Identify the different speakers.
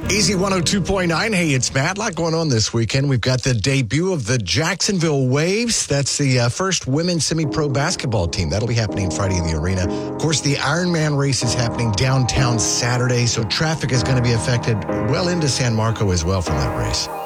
Speaker 1: Easy 102.9. Hey, it's Matt. A lot going on this weekend. We've got the debut of the Jacksonville Waves. That's the first women's semi-pro basketball team. That'll be happening Friday in the arena. Of course, the Ironman race is happening downtown Saturday, so traffic is going to be affected well into San Marco as well from that race.